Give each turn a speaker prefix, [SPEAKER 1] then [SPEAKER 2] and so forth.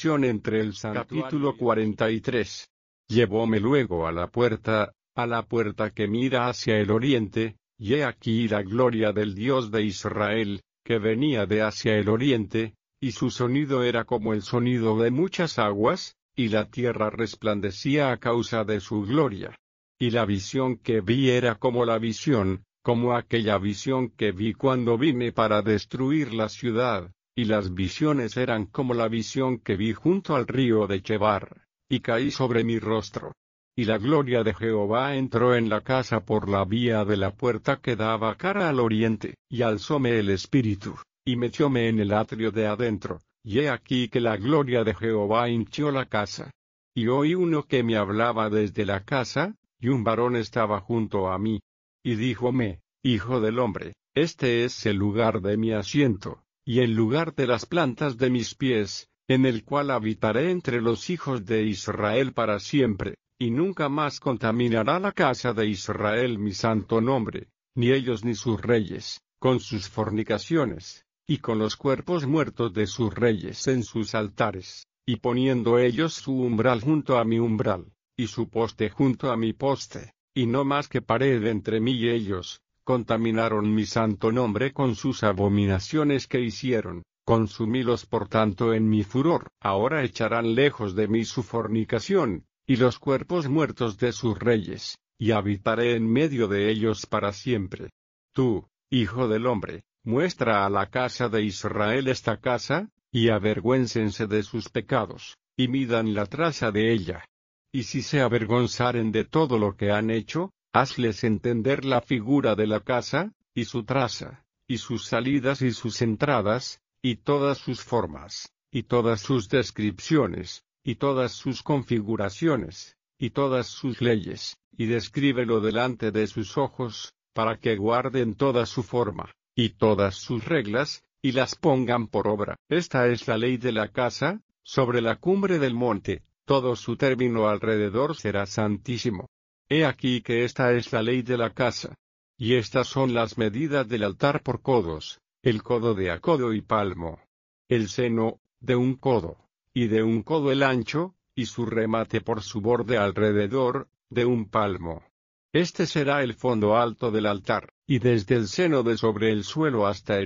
[SPEAKER 1] división entre el santuario. Capítulo 43. Llevóme luego a la puerta que mira hacia el oriente, y he aquí la gloria del Dios de Israel, que venía de hacia el oriente, y su sonido era como el sonido de muchas aguas, y la tierra resplandecía a causa de su gloria. Y la visión que vi era como la visión, como aquella visión que vi cuando vine para destruir la ciudad, y las visiones eran como la visión que vi junto al río de Chebar, y caí sobre mi rostro. Y la gloria de Jehová entró en la casa por la vía de la puerta que daba cara al oriente, y alzóme el espíritu, y metióme en el atrio de adentro, y he aquí que la gloria de Jehová hinchió la casa. Y oí uno que me hablaba desde la casa, y un varón estaba junto a mí. Y díjome: Hijo del hombre, este es el lugar de mi asiento, y el lugar de las plantas de mis pies, en el cual habitaré entre los hijos de Israel para siempre, y nunca más contaminará la casa de Israel mi santo nombre, ni ellos ni sus reyes, con sus fornicaciones, y con los cuerpos muertos de sus reyes en sus altares, y poniendo ellos su umbral junto a mi umbral, y su poste junto a mi poste, y no más que pared entre mí y ellos, contaminaron mi santo nombre con sus abominaciones que hicieron, consumílos por tanto en mi furor. Ahora echarán lejos de mí su fornicación, y los cuerpos muertos de sus reyes, y habitaré en medio de ellos para siempre. Tú, hijo del hombre, muestra a la casa de Israel esta casa, y avergüéncense de sus pecados, y midan la traza de ella. Y si se avergonzaren de todo lo que han hecho, hazles entender la figura de la casa, y su traza, y sus salidas y sus entradas, y todas sus formas, y todas sus descripciones, y todas sus configuraciones, y todas sus leyes, y descríbelo delante de sus ojos, para que guarden toda su forma, y todas sus reglas, y las pongan por obra. Esta es la ley de la casa, sobre la cumbre del monte, todo su término alrededor será santísimo. He aquí que esta es la ley de la casa. Y estas son las medidas del altar por codos, el codo de a codo y palmo. El seno, de un codo, y de un codo el ancho, y su remate por su borde alrededor, de un palmo. Este será el fondo alto del altar, y desde el seno de sobre el suelo hasta el